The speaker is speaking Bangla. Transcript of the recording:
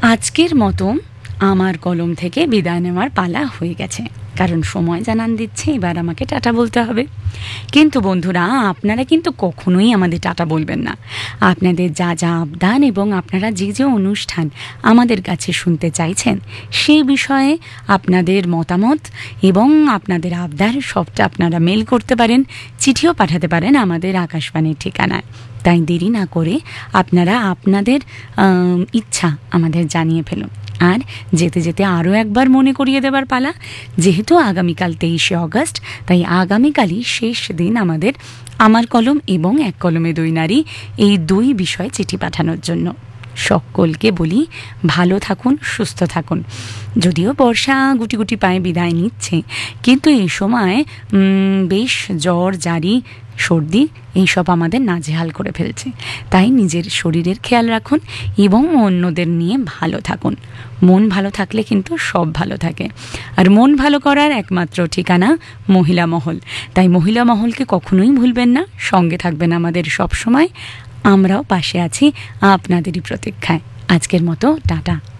আজকের মতো আমার কলম থেকে বিদায় নেওয়ার পালা হয়ে গেছে, কারণ সময় জানান দিচ্ছে এবার আমাকে টাটা বলতে হবে। কিন্তু বন্ধুরা, আপনারা কিন্তু কখনোই আমাদের টাটা বলবেন না। আপনাদের যা যা আবদান এবং আপনারা যে যে অনুষ্ঠান আমাদের কাছে শুনতে চাইছেন সেই বিষয়ে আপনাদের মতামত এবং আপনাদের আবদার সবটা আপনারা মেল করতে পারেন, চিঠিও পাঠাতে পারেন আমাদের আকাশবাণীর ঠিকানায়। তাই দেরি না করে আপনারা আপনাদের ইচ্ছা আমাদের জানিয়ে ফেলুন। আর যেতে যেতে আরও একবার মনে করিয়ে দেবার পালা, যেহেতু আগামীকাল 23শে অগস্ট, তাই আগামীকালই শেষ দিন আমাদের আমার কলম এবং এক কলমে দুই নারী এই দুই বিষয়ে চিঠি পাঠানোর জন্য। সকলকে বলি, ভালো থাকুন, সুস্থ থাকুন। যদিও বর্ষা গুটি গুটি পায়ে বিদায় নিচ্ছে, কিন্তু এই সময় বেশ জ্বর, জারি, সর্দি এইসব আমাদের নাজেহাল করে ফেলছে। তাই নিজের শরীরের খেয়াল রাখুন এবং অন্যদের নিয়ে ভালো থাকুন। মন ভালো থাকলে কিন্তু সব ভালো থাকে, আর মন ভালো করার একমাত্র ঠিকানা মহিলা মহল। তাই মহিলা মহলকে কখনোই ভুলবেন না, সঙ্গে থাকবেন আমাদের সব সময়। আমরাও পাশে আছি আপনাদেরই প্রতীক্ষায়। আজকের মতো টাটা।